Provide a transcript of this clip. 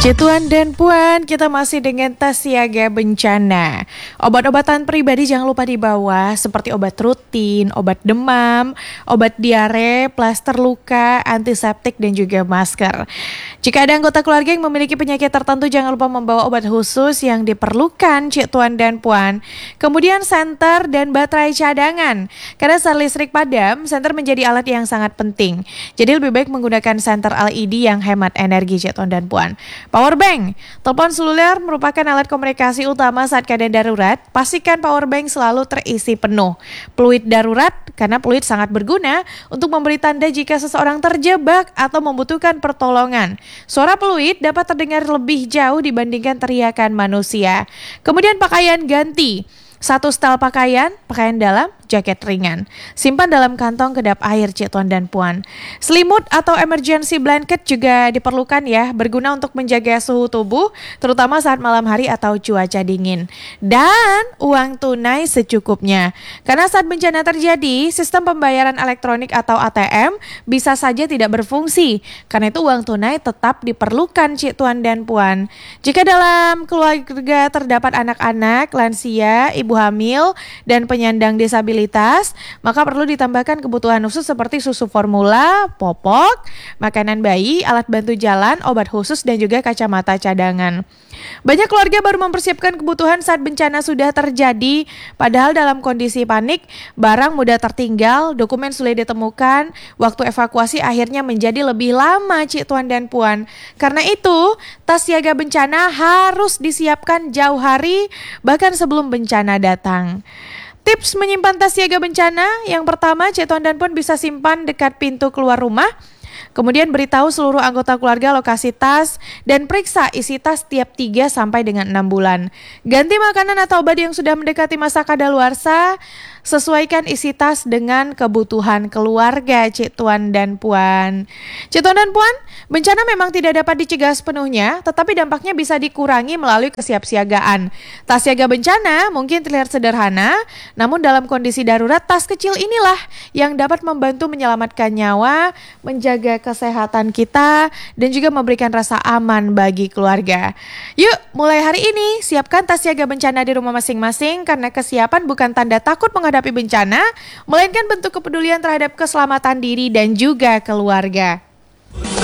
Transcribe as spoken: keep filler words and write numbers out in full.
Cituan dan Puan, kita masih dengan tas siaga bencana. Obat-obatan pribadi jangan lupa dibawa seperti obat rutin, obat demam, obat diare, plaster luka, antiseptik dan juga masker. Jika ada anggota keluarga yang memiliki penyakit tertentu, jangan lupa membawa obat khusus yang diperlukan Cituan dan Puan. Kemudian senter dan baterai cadangan. Karena saat listrik padam, senter menjadi alat yang sangat penting. Jadi lebih baik menggunakan senter L E D yang hemat energi Cituan dan Puan. Powerbank, telepon seluler merupakan alat komunikasi utama saat keadaan darurat. Pastikan powerbank selalu terisi penuh. Peluit darurat, karena peluit sangat berguna untuk memberi tanda jika seseorang terjebak atau membutuhkan pertolongan. Suara peluit dapat terdengar lebih jauh dibandingkan teriakan manusia. Kemudian pakaian ganti. Satu setel pakaian, pakaian dalam, jaket ringan. Simpan dalam kantong kedap air Cituan dan Puan. Selimut atau emergency blanket juga diperlukan ya, berguna untuk menjaga suhu tubuh, terutama saat malam hari atau cuaca dingin. Dan uang tunai secukupnya. Karena saat bencana terjadi, sistem pembayaran elektronik atau A T M bisa saja tidak berfungsi. Karena itu uang tunai tetap diperlukan Cituan dan Puan. Jika dalam keluarga terdapat anak-anak, lansia, ibu hamil, dan penyandang disabilitas, maka perlu ditambahkan kebutuhan khusus seperti susu formula, popok, makanan bayi, alat bantu jalan, obat khusus, dan juga kacamata cadangan. Banyak keluarga baru mempersiapkan kebutuhan saat bencana sudah terjadi, padahal dalam kondisi panik, barang mudah tertinggal, dokumen sulit ditemukan, waktu evakuasi akhirnya menjadi lebih lama Cituan dan Puan. Karena itu, tas siaga bencana harus disiapkan jauh hari, bahkan sebelum bencana datang. Tips menyimpan tas siaga bencana, yang pertama Cituan dan Puan bisa simpan dekat pintu keluar rumah. Kemudian beritahu seluruh anggota keluarga lokasi tas dan periksa isi tas tiap tiga sampai dengan enam bulan. Ganti makanan atau obat yang sudah mendekati masa kadaluarsa. Sesuaikan isi tas dengan kebutuhan keluarga Cituan dan Puan. Cituan dan Puan, bencana memang tidak dapat dicegah sepenuhnya, tetapi dampaknya bisa dikurangi melalui kesiapsiagaan. Tas siaga bencana mungkin terlihat sederhana, namun dalam kondisi darurat tas kecil inilah yang dapat membantu menyelamatkan nyawa, menjaga kesehatan kita, dan juga memberikan rasa aman bagi keluarga. Yuk, mulai hari ini siapkan tas siaga bencana di rumah masing-masing, karena kesiapan bukan tanda takut menghadapi bencana, melainkan bentuk kepedulian terhadap keselamatan diri dan juga keluarga.